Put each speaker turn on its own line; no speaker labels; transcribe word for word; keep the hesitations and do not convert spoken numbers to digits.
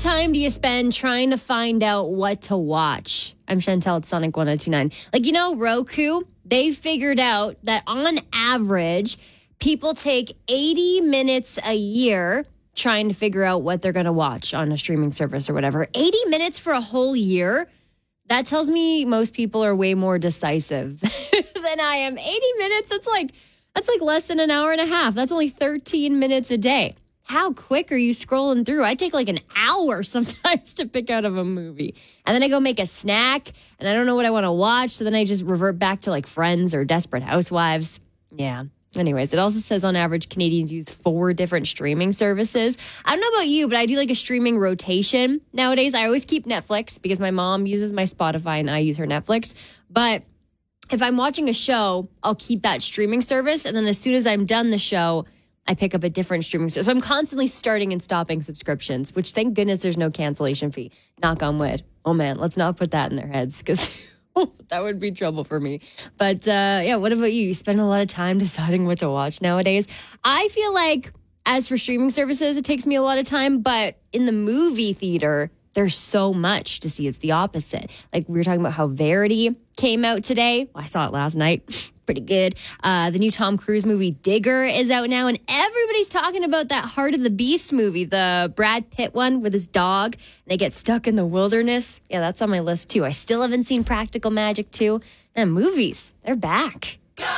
time do you spend trying to find out what to watch? I'm Chantel at Sonic one oh two nine. Like, you know, Roku, they figured out that on average, people take eighty minutes a year trying to figure out what they're going to watch on a streaming service or whatever. eighty minutes for a whole year? That tells me most people are way more decisive than I am. eighty minutes, that's like that's like less than an hour and a half. That's only thirteen minutes a day. How quick are you scrolling through? I take like an hour sometimes to pick out of a movie. And then I go make a snack, and I don't know what I want to watch, so then I just revert back to like Friends or Desperate Housewives. Yeah. Anyways, it also says on average, Canadians use four different streaming services. I don't know about you, but I do like a streaming rotation nowadays. I always keep Netflix because my mom uses my Spotify and I use her Netflix. But if I'm watching a show, I'll keep that streaming service. And then as soon as I'm done the show, I pick up a different streaming service. So I'm constantly starting and stopping subscriptions, which thank goodness there's no cancellation fee. Knock on wood. Oh, man, let's not put that in their heads because that would be trouble for me. But uh, yeah, what about you? You spend a lot of time deciding what to watch nowadays. I feel like as for streaming services, it takes me a lot of time. But in the movie theater, there's so much to see. It's the opposite. Like we were talking about how Verity came out today. Well, I saw it last night. Pretty good. Uh, the new Tom Cruise movie Digger is out now, and everybody's talking about that Heart of the Beast movie, the Brad Pitt one with his dog, and they get stuck in the wilderness. Yeah, that's on my list too. I still haven't seen Practical Magic two. And movies, they're back.